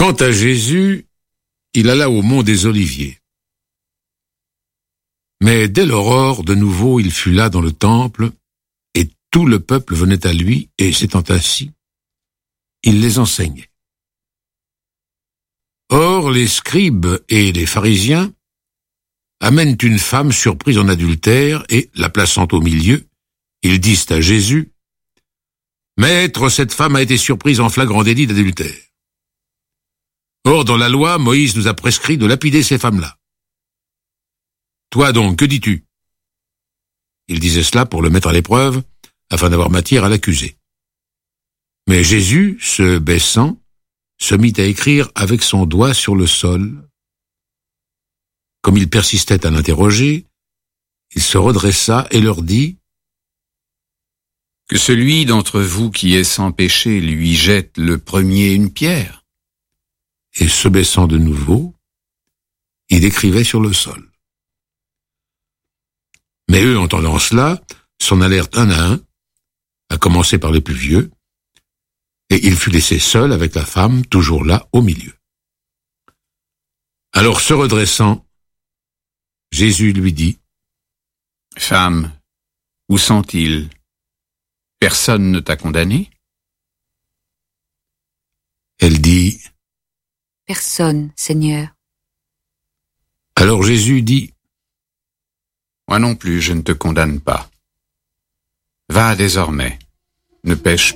Quant à Jésus, il alla au mont des Oliviers. Mais dès l'aurore, de nouveau, il fut là dans le temple, et tout le peuple venait à lui, et s'étant assis, il les enseignait. Or, les scribes et les pharisiens amènent une femme surprise en adultère, et, la plaçant au milieu, ils disent à Jésus, « Maître, cette femme a été surprise en flagrant délit d'adultère. Or, dans la loi, Moïse nous a prescrit de lapider ces femmes-là. Toi donc, que dis-tu » Il disait cela pour le mettre à l'épreuve, afin d'avoir matière à l'accuser. Mais Jésus, se baissant, se mit à écrire avec son doigt sur le sol. Comme il persistait à l'interroger, il se redressa et leur dit, « Que celui d'entre vous qui est sans péché lui jette le premier une pierre. » Et se baissant de nouveau, il écrivait sur le sol. Mais eux, entendant cela, s'en allèrent un à un, à commencer par les plus vieux, et il fut laissé seul avec la femme, toujours là, au milieu. Alors, se redressant, Jésus lui dit, « Femme, où sont-ils? Personne ne t'a condamné? » Elle dit, « Personne, Seigneur. » Alors Jésus dit, « Moi non plus, je ne te condamne pas. Va désormais, ne pêche plus. »